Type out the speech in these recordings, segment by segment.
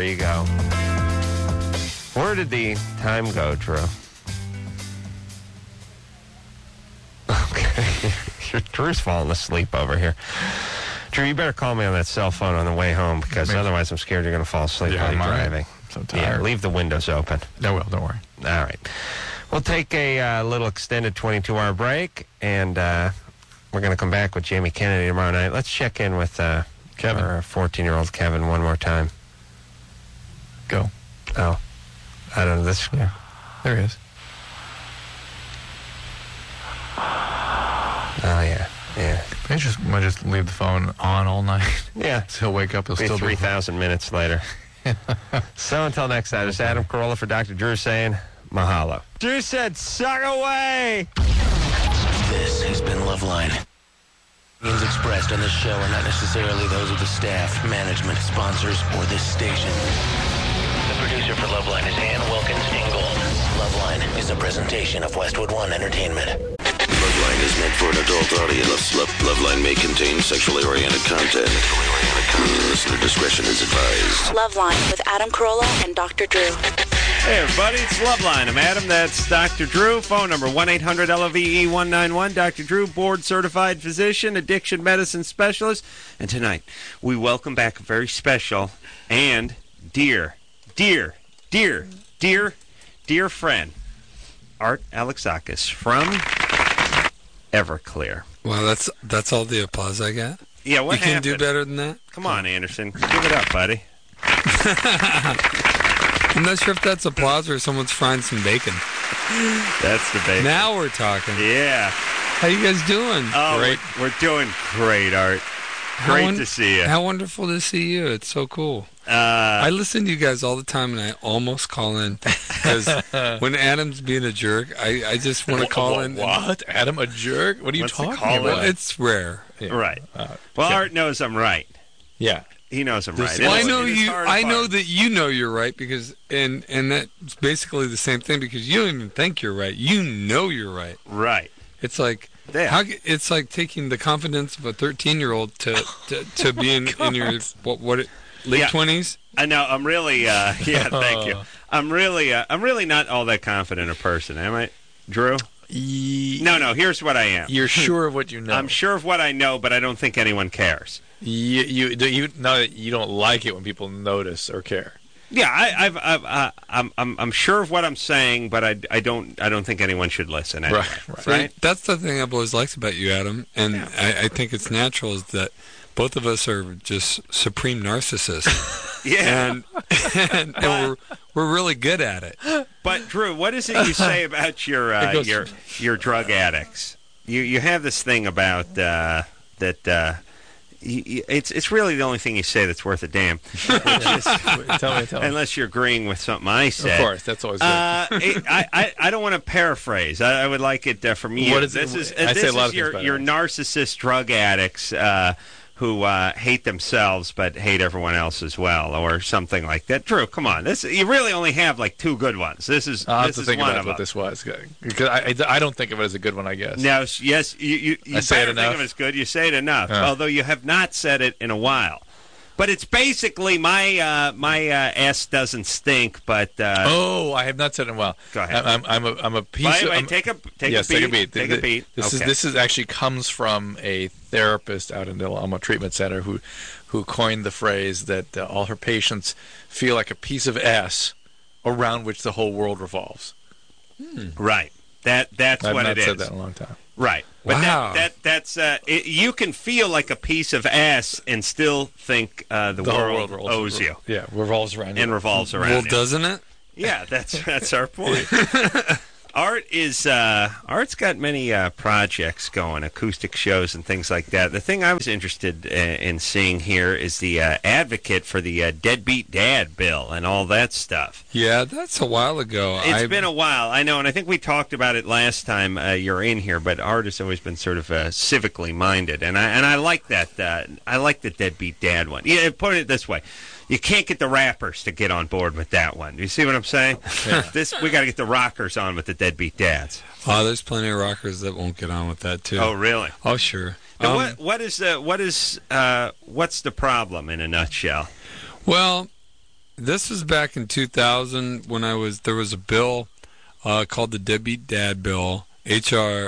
you go. Where did the time go, Drew? Okay. Drew's falling asleep over here. Drew, you better call me on that cell phone on the way home, because otherwise I'm scared you're going to fall asleep while you're driving. So tired. Yeah, leave the windows open. I will, don't worry. All right. We'll take a little extended 22-hour break, and we're going to come back with Jamie Kennedy tomorrow night. Let's check in with Kevin. Our 14-year-old Kevin one more time. Go. Oh. I don't know. This. Yeah. There he is. Oh, yeah. Yeah. Might just leave the phone on all night. Yeah. So he'll wake up, he'll Be still be 3,000 minutes later. So until next time, it's Adam Carolla for Dr. Drew saying mahalo. Drew said, suck away! This has been Loveline. Opinions expressed on this show are not necessarily those of the staff, management, sponsors, or this station. The producer for Loveline is Ann Wilkins Ingold. Loveline is a presentation of Westwood One Entertainment. Loveline is meant for an adult audience. Loveline may contain sexually oriented content. Listener discretion is advised. Loveline with Adam Carolla and Dr. Drew. Hey, everybody, it's Loveline. I'm Adam. That's Dr. Drew. Phone number 1-800-LOVE-191. Dr. Drew, board-certified physician, addiction medicine specialist. And tonight, we welcome back a very special and dear friend, Art Alexakis from Everclear. Well, that's all the applause I got? Yeah, what happened? You can do better than that? Come on, Anderson. Give it up, buddy. I'm not sure if that's applause or someone's frying some bacon. That's the bacon. Now we're talking. Yeah. How you guys doing? Oh, great. We're doing great, Art. Great to see you. How wonderful to see you. It's so cool. I listen to you guys all the time, and I almost call in. Because when Adam's being a jerk, I just want to call in. What? Adam a jerk? What are you talking about? Well, it's rare. Yeah. Right. Well, Art knows I'm right. Yeah. He knows I'm right. Well, I know you. I know that you know you're right, because and that's basically the same thing, because you don't even think you're right. You know you're right. Right. It's like it's like taking the confidence of a 13-year-old to be in your late 20s. I know. I'm really thank you. I'm really not all that confident a person, am I, Drew? No. Here's what I am. You're sure of what you know. I'm sure of what I know, but I don't think anyone cares. You know that you don't like it when people notice or care. Yeah, I'm sure of what I'm saying, but I don't think anyone should listen. Anyway, right? That's the thing I've always liked about you, Adam, and I think it's natural is that both of us are just supreme narcissists. Yeah, and we're really good at it. But Drew, what is it you say about your drug addicts? You have this thing about that. It's really the only thing you say that's worth a damn. Tell me. Unless you're agreeing with something I said. Of course, that's always good. I don't want to paraphrase. I would like it from you. What is this it? Is I this say a lot is of your narcissist drug addicts who hate themselves but hate everyone else as well, or something like that. Drew, come on. You really only have like two good ones. This is I'll have to think one about of what them. this was, because I don't think of it as a good one, I guess. Now, yes, you I say it better enough. think of it as good. You say it enough, although you have not said it in a while. But it's basically my ass doesn't stink. But I have not said it in a while. Go ahead. I'm a piece. By the way, take a beat. Take a beat. This is actually comes from a therapist out in the Alamo Treatment Center who coined the phrase that all her patients feel like a piece of ass around which the whole world revolves. Right. That's what it is. I've not said that in a long time. Right. But wow. That's you can feel like a piece of ass and still think the world owes you. Yeah, revolves around you. And revolves around well, you. Doesn't it? Yeah, that's our point. Art's got many projects going, acoustic shows and things like that. The thing I was interested in seeing here is the advocate for the deadbeat dad bill and all that stuff. Yeah, that's a while ago. It's been a while, I know, and I think we talked about it last time you're in here. But Art has always been sort of civically minded, and I like that. I like the deadbeat dad one. Yeah, put it this way. You can't get the rappers to get on board with that one. You see what I'm saying? Yeah. We got to get the rockers on with the deadbeat dads. Oh, there's plenty of rockers that won't get on with that too. Oh, really? Oh, sure. Now, what's the problem in a nutshell? Well, this was back in 2000 when there was a bill called the Deadbeat Dad Bill, H.R.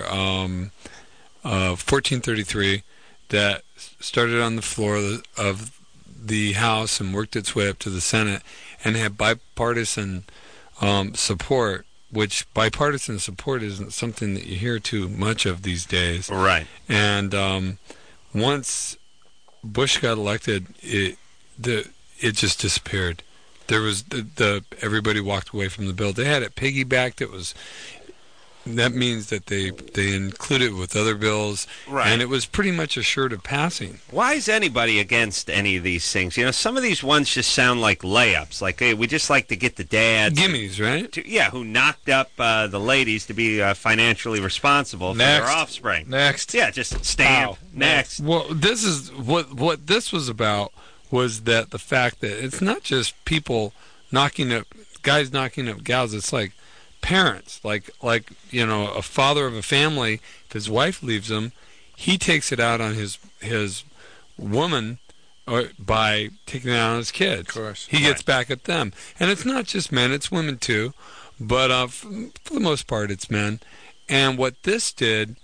1433, that started on the floor of the House and worked its way up to the Senate and had bipartisan support, which bipartisan support isn't something that you hear too much of these days. Right. And once Bush got elected, it just disappeared. There was everybody walked away from the bill. They had it piggybacked. That means that they included it with other bills, right. And it was pretty much assured of passing. Why is anybody against any of these things? You know, some of these ones just sound like layups. Like, hey, we just like to get the dads. Gimmies, right? Who knocked up the ladies to be financially responsible for their offspring. Next. Yeah, just stamp. Next. Well, this is what this was about, was that the fact that it's not just people guys knocking up gals. It's like parents, like a father of a family. If his wife leaves him, he takes it out on his woman, or by taking it out on his kids. Of course, he gets back at them, and it's not just men; it's women too. But for the most part, it's men. And what this did,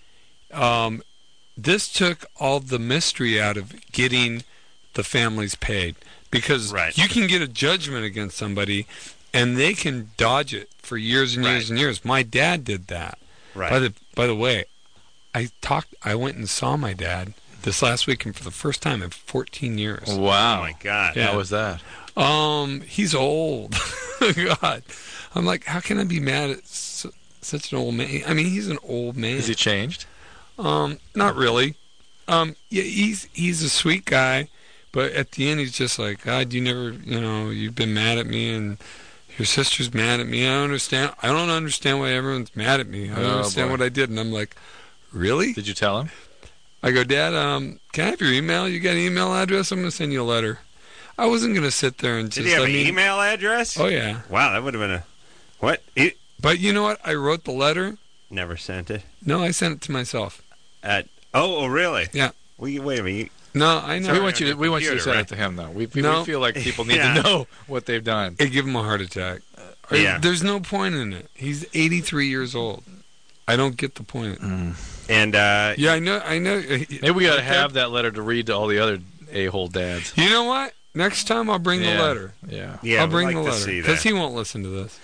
this took all the mystery out of getting the families paid, because you can get a judgment against somebody and they can dodge it for years and years and years. My dad did that. Right. By the way, I went and saw my dad this last weekend for the first time in 14 years. Wow. Oh my God. Yeah. How was that? He's old. God. I'm like, how can I be mad at such an old man? I mean, he's an old man. Has he changed? Not really. Yeah, he's a sweet guy, but at the end he's just like, God, you've been mad at me, and your sister's mad at me. I don't understand why everyone's mad at me. I don't understand what I did. And I'm like, really? Did you tell him? I go, Dad, can I have your email? You got an email address? I'm going to send you a letter. I wasn't going to sit there and just... Did he have an email address? Oh, yeah. Wow, that would have been what? But you know what? I wrote the letter. Never sent it. No, I sent it to myself. Oh, really? Yeah. Wait a minute. No, I know. We want you to send it to him, though. We feel like people need to know what they've done. It'd give him a heart attack. Yeah. There's no point in it. He's 83 years old. I don't get the point. And yeah, I know. Maybe we got to have that letter to read to all the other a-hole dads. You know what? Next time I'll bring the letter. Yeah. I'll bring the letter, because he won't listen to this.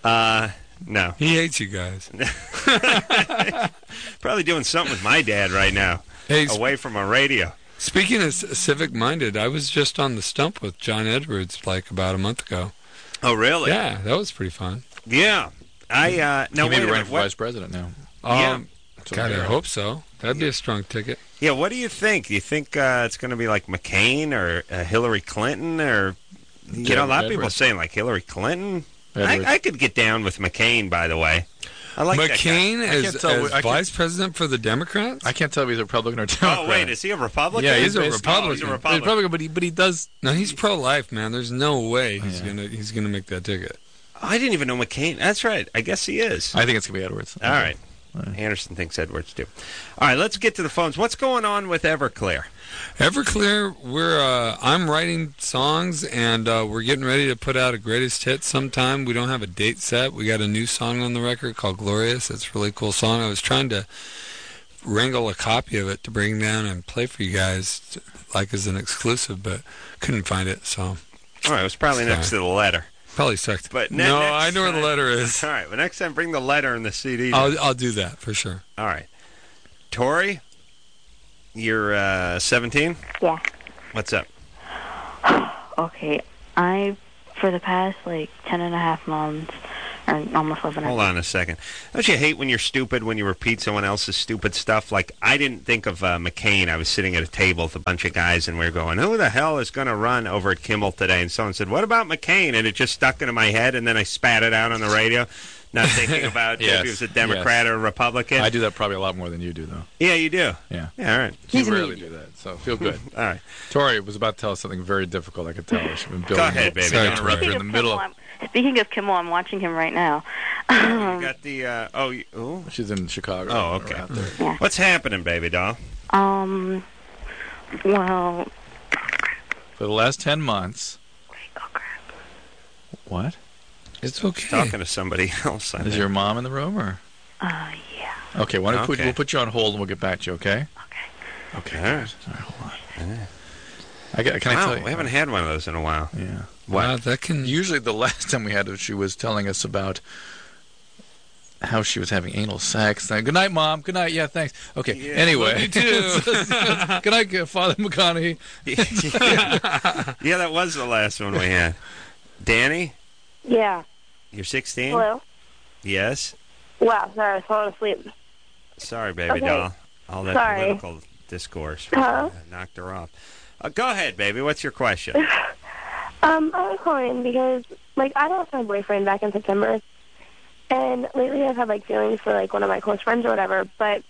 No. He hates you guys. Probably doing something with my dad right now. Hey, away from a radio. Speaking of civic-minded, I was just on the stump with John Edwards like about a month ago. Oh, really? Yeah, that was pretty fun. Yeah. He may be running for vice president now. God, I hope so. That'd be a strong ticket. Yeah, what do you think? Do you think it's going to be like McCain or Hillary Clinton? Or, a lot of people are saying like Hillary Clinton. I could get down with McCain, by the way. I like McCain as vice president for the Democrats? I can't tell if he's a Republican or Democrat. Oh, wait, is he a Republican? Yeah, he's a Republican. He's a Republican. But he does... No, he's pro-life, man. There's no way he's gonna make that ticket. I didn't even know McCain. That's right. I guess he is. I think it's going to be Edwards. All right. Anderson thinks Edwards too. All right, let's get to the phones. What's going on with Everclear? Everclear, I'm writing songs, and we're getting ready to put out a greatest hit sometime. We don't have a date set. We got a new song on the record called Glorious. It's a really cool song. I was trying to wrangle a copy of it to bring down and play for you guys, like as an exclusive, but couldn't find it. So, all right, it was probably next to the letter. Probably sucked. But no, I know where the letter is. All right, but next time bring the letter and the CD. I'll do that for sure. All right, Tori, you're 17. Yeah. What's up? Okay, for the past 10.5 months, or almost 11. Hold on a second. Don't you hate when you're stupid when you repeat someone else's stupid stuff? Like, I didn't think of McCain. I was sitting at a table with a bunch of guys, and we were going, who the hell is going to run over at Kimmel today? And someone said, what about McCain? And it just stuck into my head, and then I spat it out on the radio, not thinking about if he was a Democrat or a Republican. I do that probably a lot more than you do, though. Yeah, you do. Yeah. Yeah, all right. You rarely do that, so feel good. All right. Tori was about to tell us something very difficult, I could tell. She's been building. Go ahead, baby. Sorry, interrupt her in the middle. Speaking of Kimmel, I'm watching him right now. You got the, She's in Chicago. Oh, okay. Yeah. What's happening, baby doll? Well... For the last 10 months... What? It's okay. Talking to somebody else. Is your mom in the room or? Yeah. Okay, why don't Okay. we'll put you on hold and we'll get back to you, okay? Okay. Okay. All right. All right, hold on. Can I Wow, tell you? we haven't had one of those in a while. Yeah. Wow, that can. Usually the last time we had it, she was telling us about how she was having anal sex. Good night, Mom. Good night. Yeah, thanks. Okay. Yeah, anyway. love you too. Good night, Father McConaughey. Yeah, that was the last one we had. Danny, Yeah. you're 16? Hello? Yes? Wow, sorry, I was falling asleep. Sorry, baby Okay. doll. All that Sorry. political discourse Huh? knocked her off. Go ahead, baby. What's your question? I was calling because, like, I lost my boyfriend back in September, and lately I've had, like, feelings for, like, one of my close friends or whatever, but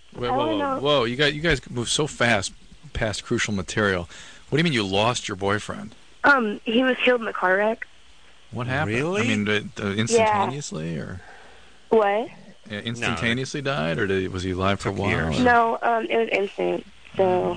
Whoa. You guys move so fast past crucial material. What do you mean you lost your boyfriend? he was killed in a car wreck. What happened? Really? I mean, instantaneously or What? instantaneously died, or was he alive for a Took while? years. or- No, it was instant, so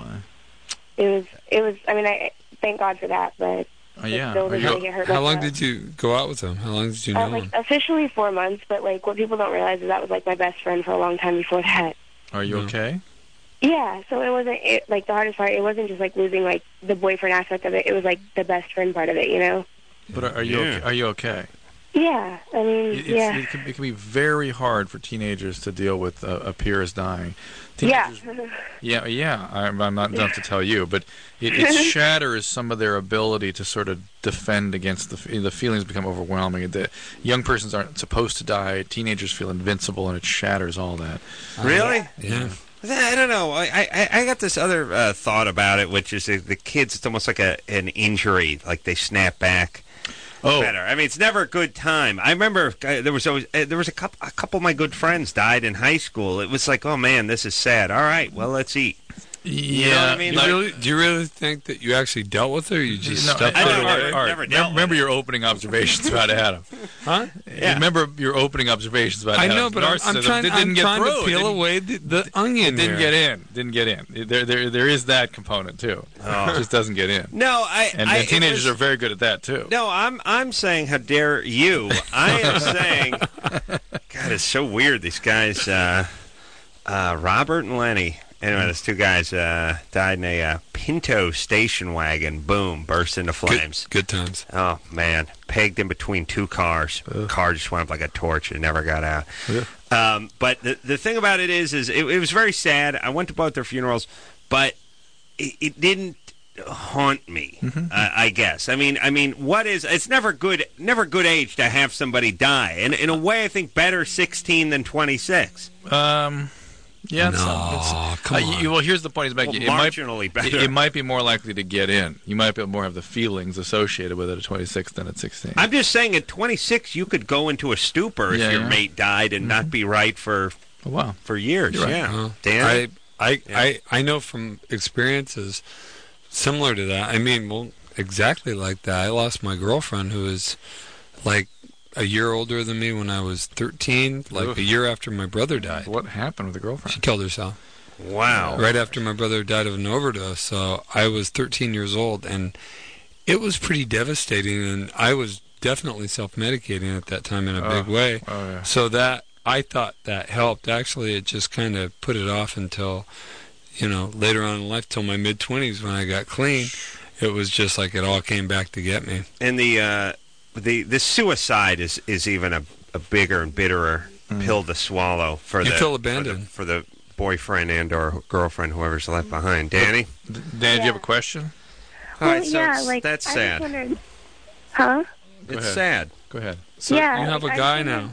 it was, I mean, I thank God for that, but Oh, yeah. still Are didn't you- really get hurt. How like long that. did you go out with him? How long did you know Like, him? officially 4 months, but, like, what people don't realize is that was, like, my best friend for a long time before that. Are you No. okay? Yeah, so it wasn't, like, the hardest part, it wasn't just, like, losing, like, the boyfriend aspect of it. It was, like, the best friend part of it, you know? But are you Yeah. okay? Are you okay? Yeah, I mean, yeah. It can be very hard for teenagers to deal with a peers dying. Yeah. Teenagers, yeah. I'm not enough to tell you, but it shatters some of their ability to sort of defend against the feelings become overwhelming. The young persons aren't supposed to die. Teenagers feel invincible, and it shatters all that. Really? Yeah. I don't know. I got this other thought about it, which is the kids, it's almost like an injury, like they snap back. Oh, Better. I mean, it's never a good time. I remember there was a couple of my good friends died in high school. It was like, oh man, this is sad. All right, well, let's eat. yeah. You know what I mean? Do you really think that you actually dealt with her? Or you just stepped I out know, of Art. it? Never dealt with remember it. your opening observations about Adam. Huh? Yeah. Remember your opening observations about I Adam. know, but I'm Narcissism trying, didn't I'm get trying through. to It peel didn't- away the onion Didn't here. get in. There is that component too. Oh. It just doesn't get in. No, And teenagers are very good at that too. No, I'm saying, how dare you? I am saying, God, it's so weird. These guys, Robert and Lenny. Anyway, those two guys died in a Pinto station wagon. Boom, burst into flames. Good times. Oh man, pegged in between two cars. Car just went up like a torch. It never got out. But the thing about it is it was very sad. I went to both their funerals, but it didn't haunt me. I guess. I mean, it's never good age to have somebody die. And in a way, I think better 16 than 26. Yeah, Come on. well, here's the point he's making. Well, marginally better. It might be more likely to get in. You might be more have the feelings associated with it at 26 than at 16. I'm just saying, at 26, you could go into a stupor if your mate died and not be right for Oh, wow. for years. You're right. Yeah, Dan. I know from experiences similar to that. I mean, well, exactly like that. I lost my girlfriend who was like a year older than me when I was 13, like Oof. a year after my brother died. What happened with the She girlfriend? killed herself Wow. right after my brother died of an overdose. So I was 13 years old, and it was pretty devastating, and I was definitely self-medicating at that time in a big way. Oh, yeah. So that, I thought that helped. Actually, it just kind of put it off until, later on in life, till my mid-20s when I got clean. It was just like it all came back to get me. And the suicide is even a bigger and bitterer pill to swallow for You the feel abandoned. for the boyfriend and or girlfriend, whoever's left behind. Danny. Dan, do you have a question? All right, so yeah, it's- like, that's I sad. just wondered, huh? It's ahead. sad. Go ahead. So Yeah, you have a like, guy now.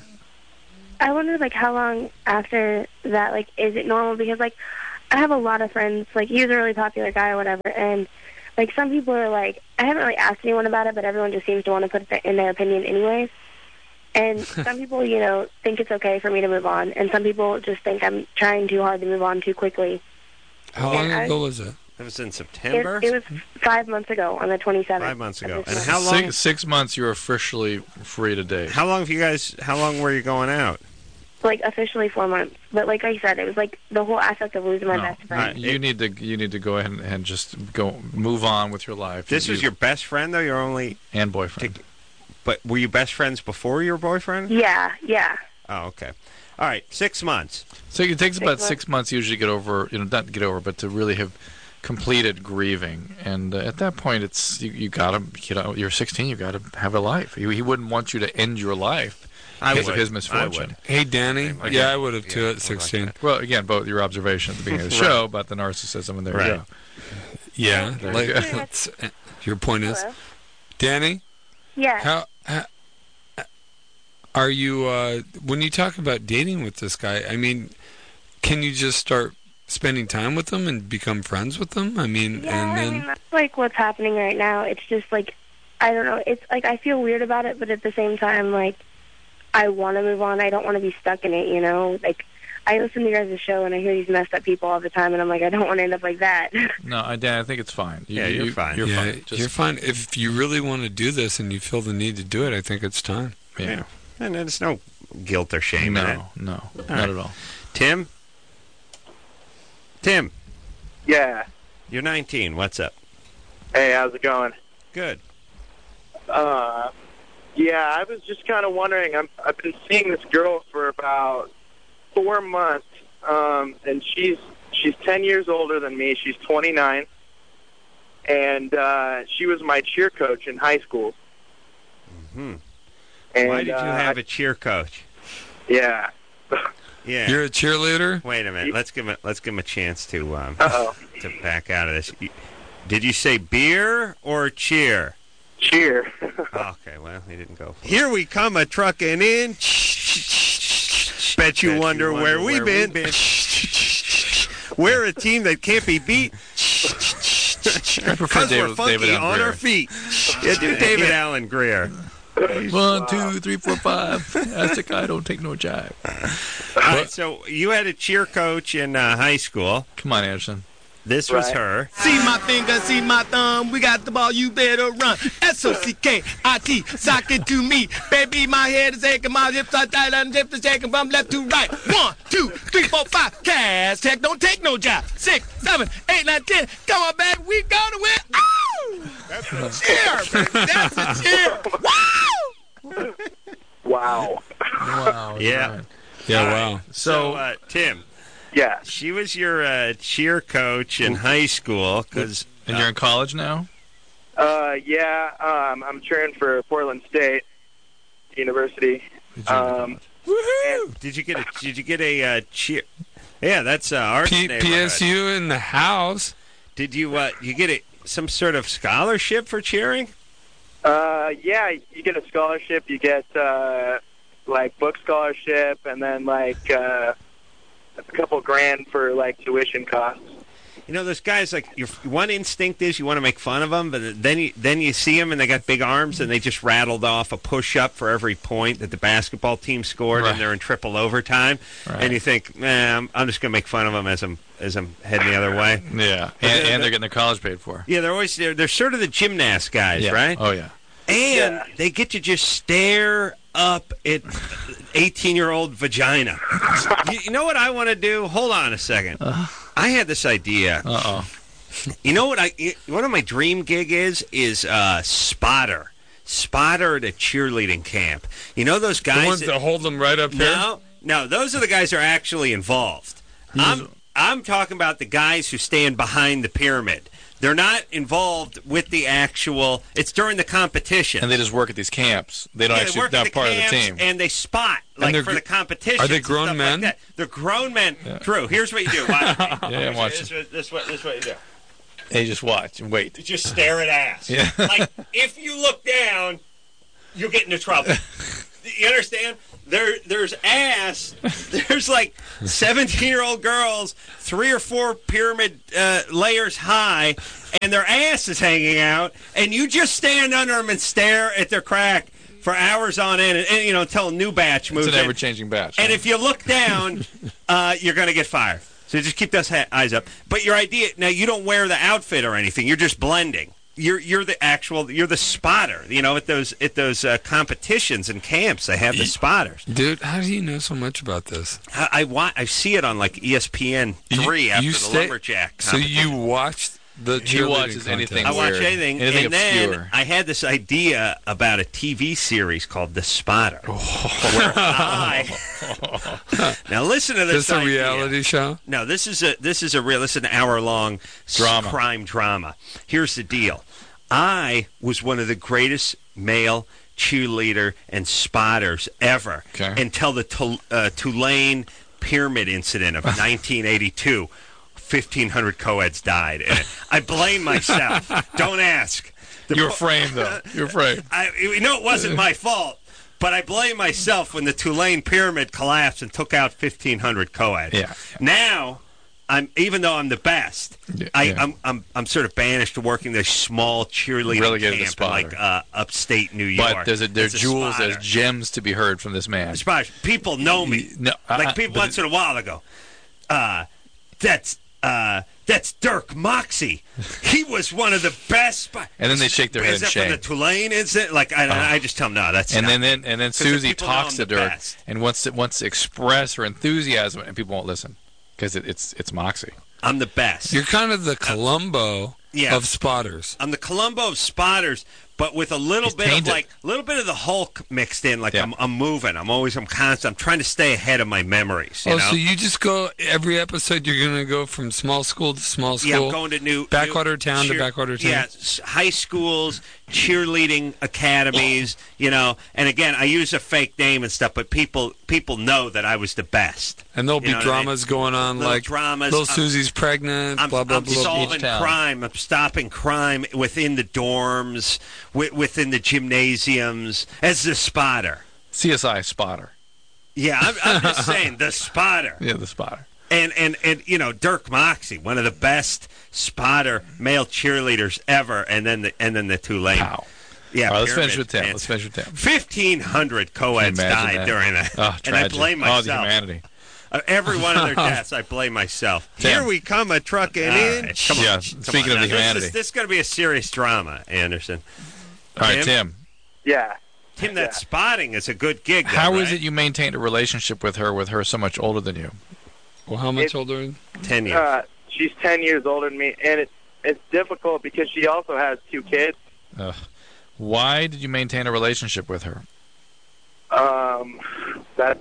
I wondered, like, how long after that, like, is it normal? Because, like, I have a lot of friends, like, he was a really popular guy or whatever, and, like, some people are like, I haven't really asked anyone about it, but everyone just seems to want to put it in their opinion anyways. And some people, think it's okay for me to move on, and some people just think I'm trying too hard to move on too quickly. How long I- ago was it? It was in September. It was 5 months ago on the 27th. 5 months ago. of this And month. how long? 6 months, you're officially free to date. How long were you going out? Like, officially 4 months. But like I said, it was like the whole aspect of losing my No. best friend. You need to go ahead and just move on with your life. This was your best friend, though. You're only and boyfriend. But were you best friends before your boyfriend? Yeah. Oh, okay. All right, 6 months. So it takes about 6 months usually to get over, not to get over, but to really have completed grieving. And at that point, it's you gotta, you're 16, you gotta have a life. He wouldn't want you to end your life because of his misfortune. Hey, Danny. Yeah, I would have too at 16. Well, again, both your observation at the beginning of the show about the narcissism, and there you go. Yeah. There you go. Your point is, Hello? Danny. Yeah. How are you? When you talk about dating with this guy, I mean, can you just start spending time with them and become friends with them? I mean, Yeah, and then I mean, that's like what's happening right now. It's just like, I don't know. It's like I feel weird about it, but at the same time, like, I want to move on. I don't want to be stuck in it, you know? Like, I listen to your guys' show, and I hear these messed up people all the time, and I'm like, I don't want to end up like that. No, Dan, I think it's fine. You're fine. You're yeah, fine. you're fine. If you really want to do this and you feel the need to do it, I think it's time. Yeah. And there's no guilt or shame in it. No, not right. at all. Tim, Yeah. you're 19. What's up? Hey, how's it going? Good. Yeah, I was just kind of wondering. I've been seeing this girl for about 4 months, and she's 10 years older than me. She's 29, and she was my cheer coach in high school. Hmm. And, Why did you have a cheer coach? Yeah. Yeah. You're a cheerleader? Wait a minute. Let's give him a chance to Uh-oh. to back out of this. Did you say beer or cheer? Cheer. Okay, well, he didn't go. Here we come a trucking in. Bet you wonder where we've been. We're a team that can't be beat. I prefer Because we're funky David on our feet. Yeah, do David Allen Greer. 1, 2, 3, 4, 5. That's the guy. Don't take no jive. All right, so you had a cheer coach in high school. Come on, Anderson. This was Right. her. See my finger, see my thumb. We got the ball, you better run. SOCKIT, sock it to me. Baby, my head is aching, my hips are tight, and hips are shaking from left to right. 1, 2, 3, 4, 5. Cash tech, don't take no job. 6, 7, 8, 9, 10. Come on, baby, we gonna win. Ow! That's a cheer, baby. That's a cheer. Wow! Wow. Wow. Yeah. Right. Yeah, All wow. So, Tim, Yeah. she was your cheer coach in high school because And you're in college now? Yeah. I'm cheering for Portland State University. Woohoo! Did you get a cheer? Yeah, that's our neighborhood. PSU in the house. Did you get some sort of scholarship for cheering? Yeah, you get a scholarship. You get like book scholarship, and then like a couple grand for like tuition costs. You know, those guys, like, your one instinct is you want to make fun of them, but then you see them and they got big arms and they just rattled off a push-up for every point that the basketball team scored, Right. and they're in triple overtime. Right. And you think, man, I'm just going to make fun of them as I'm heading the other way. Yeah. And they're getting their college paid for. Yeah, they're sort of the gymnast guys, Yeah. right? Oh, yeah. And Yeah. they get to just stare up at 18-year-old vagina. You know what I want to do? Hold on a second. I had this idea. Uh-oh. You know what one of my dream gig is spotter. Spotter at a cheerleading camp. You know those guys The ones that hold them right up here? No, those are the guys that are actually involved. I'm talking about the guys who stand behind the pyramid. They're not involved with the actual. It's during the competition. And they just work at these camps. They don't They work actually at not part of the camps, team. and they spot like they're for the competition. are they grown men? Like They're grown men. Drew, here's what you do. Watch me. Yeah, I'm watching. This is what you do. They just watch and wait. You just stare at ass. Yeah. Like if you look down, you'll get into trouble. You understand? There's ass. There's like 17-year-old girls, 3 or 4 pyramid layers high, and their ass is hanging out, and you just stand under them and stare at their crack for hours on end, and you know, until a new batch moves It's an in. ever-changing batch. And right? if you look down, you're going to get fired. So just keep those eyes up. But your idea now, you don't wear the outfit or anything. You're just blending. You're the spotter. You know, at those competitions and camps, they have the spotters. Dude, how do you know so much about this? I see it on like ESPN 3 after the lumberjack So competition. you watched the He cheerleading watches content. anything I watch weird. anything, Anything and obscure. then I had this idea about a TV series called The Spotter. Where now listen to this. This a idea. reality show? No, this is an hour-long Drama. crime drama. Here's the deal. I was one of the greatest male cheerleader and spotters ever until the Tulane Pyramid incident of 1982. 1,500 co-eds died. And I blame myself. Don't ask. You're framed, though. You're framed. It wasn't my fault. But I blame myself when the Tulane Pyramid collapsed and took out 1,500 co-eds. Yeah. Now, even though I'm the best, I'm sort of banished to working this small cheerleading Relegated to camp in spotter. upstate New York. But there's jewels, spotter. there's gems to be heard from this man. Spotter. People know me. People once in a while they go, that's Dirk Moxie. He was one of the best. And then they shake their head in Is that shame. from the Tulane incident? I just tell them, no, that's And not. then Susie people know talks I'm to the Dirk best. and wants to express her enthusiasm, and people won't listen because it's Moxie. I'm the best. You're kind of the Columbo of spotters. I'm the Columbo of spotters, but with a little He's bit painted. of little bit of the Hulk mixed in. I'm moving. I'm constant. I'm trying to stay ahead of my memories. You know? So you just go every episode. You're going to go from small school to small school. Yeah, I'm going to backwater town to backwater town. Yeah, high schools, cheerleading academies. And again, I use a fake name and stuff, but people know that I was the best. And there'll be You know what I mean? dramas going on, Little like dramas. little Susie's pregnant. I'm blah blah blah. solving crime. I'm stopping crime within the dorms, within the gymnasiums, as the spotter. CSI spotter. Yeah, I'm just saying, the spotter. Yeah, the spotter. And Dirk Moxie, one of the best spotter male cheerleaders ever, and then the Tulane. Pow. Yeah, All right, let's finish pyramid. with Tim. 1,500 co-eds Imagine died that. during that. Oh, and I tragic. blame myself. Oh, the humanity. Every one of their deaths, I blame myself. Tim. Here we come, a trucking in. Right, come on. Speaking of the humanity. This is going to be a serious drama, Anderson. All right, Tim. Yeah. Tim, that spotting is a good gig. Though, How right? is it you maintained a relationship with her so much older than you? Well, how much older? 10 years. She's 10 years older than me, and it's difficult because she also has 2 kids. Why did you maintain a relationship with her? That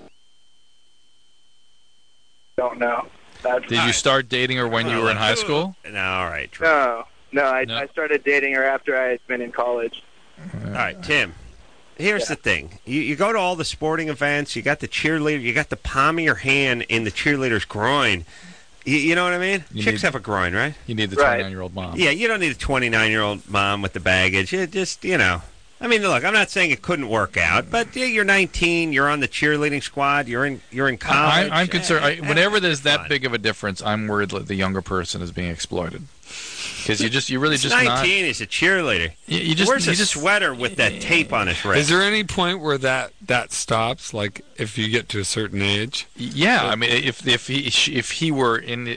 don't know. Did you start dating her when you were in high school? No, all right. Drew. No. I started dating her after I had been in college. All right, Tim. Here's the thing. You go to all the sporting events. You got the cheerleader. You got the palm of your hand in the cheerleader's groin. You know what I mean? Chicks have a groin, right? You need the 29-year-old mom. Yeah, you don't need a 29-year-old mom with the baggage. You just, I mean, look, I'm not saying it couldn't work out, but you're 19. You're on the cheerleading squad. You're in college. I'm concerned. Whenever there's that big of a difference, I'm worried that the younger person is being exploited. Because you really just 19 not. He's a cheerleader. You wears a sweater with that tape on his wrist. Is there any point where that stops? Like if you get to a certain age? Yeah, I mean, if he were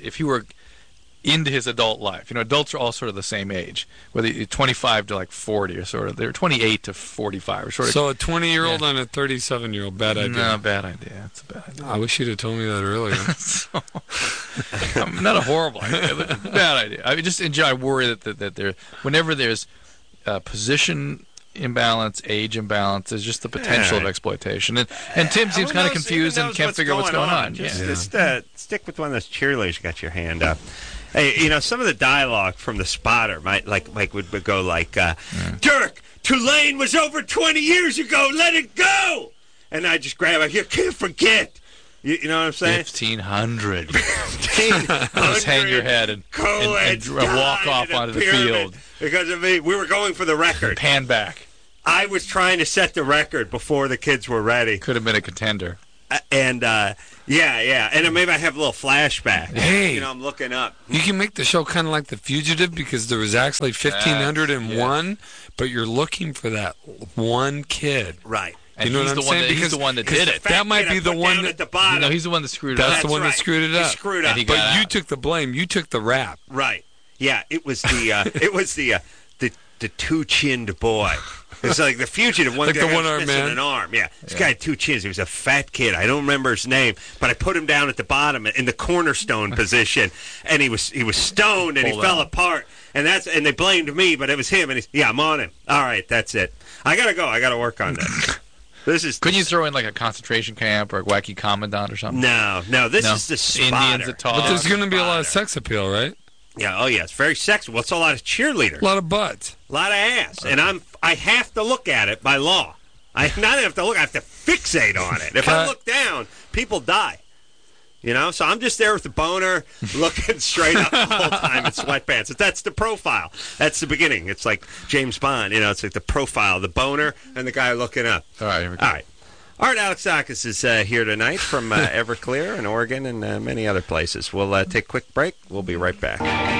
into his adult life, adults are all sort of the same age, whether you're 25 to like 40 or sort of, they're 28 to 45 or sort of. So a 20-year-old and a 37-year-old, bad idea. No, bad idea. It's a bad idea. I wish you'd have told me that earlier. Not a horrible idea, but bad idea. I just I worry that there, whenever there's position imbalance, age imbalance, there's just the potential of exploitation. And Tim seems kind of confused and can't figure out what's going on. Just stick with one of those cheerleaders. Got your hand up. Hey, some of the dialogue from the spotter would go like, "Dirk, Tulane was over 20 years ago. Let it go." And I just grab it. You can't forget. You know what I'm saying? 1,500. Just hang your head and walk off onto the field. Because of me, we were going for the record. Pan back. I was trying to set the record before the kids were ready. Could have been a contender. And and then maybe I have a little flashback. Hey, I'm looking up. You can make the show kind of like The Fugitive because there was actually 1,501, but you're looking for that one kid, right? And you know what I'm saying? He's the one that did it. That might be the one at the bottom. He's the one that screwed it up. That's the one that screwed it up. He screwed up. But you took the blame. You took the rap. Right. Yeah. It was the the two-chinned boy. It's like the fugitive. One Like guy the one-armed missing man? an arm. Yeah, this guy had 2 chins. He was a fat kid. I don't remember his name, but I put him down at the bottom in the cornerstone position, and he was stoned and he fell apart. And they blamed me, but it was him. And I'm on him. All right, that's it. I gotta go. I gotta work on that. Couldn't you throw in like a concentration camp or a wacky commandant or something? No. This is the spotter. Indians that talk. But there's going to be a lot of sex appeal, right? Yeah. Oh, yeah. It's very sexual. It's a lot of cheerleader. A lot of butts. A lot of ass. And I have to look at it by law. I not have to look. I have to fixate on it. If I look down, people die. So I'm just there with the boner, looking straight up the whole time in sweatpants. That's the profile. That's the beginning. It's like James Bond. It's like the profile, the boner, and the guy looking up. All right, here we go. All right. Art Alexakis is here tonight from Everclear in Oregon and many other places. We'll take a quick break. We'll be right back.